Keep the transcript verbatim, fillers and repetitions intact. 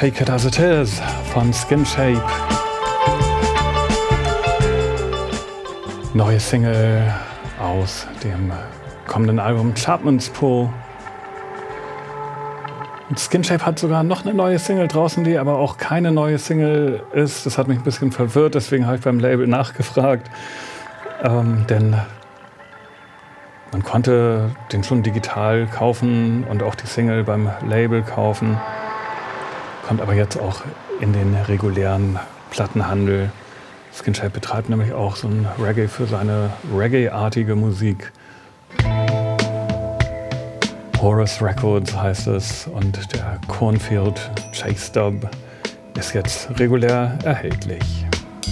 Take It As It Is von Skin Shape. Neue Single aus dem kommenden Album Chapman's Pool. Und Skin Shape hat sogar noch eine neue Single draußen, die aber auch keine neue Single ist. Das hat mich ein bisschen verwirrt, deswegen habe ich beim Label nachgefragt. Ähm, denn man konnte den schon digital kaufen und auch die Single beim Label kaufen. Kommt aber jetzt auch in den regulären Plattenhandel. Skin Shape betreibt nämlich auch so ein Reggae für seine Reggae-artige Musik. Horus Records heißt es und der Cornfield Chase Dub ist jetzt regulär erhältlich.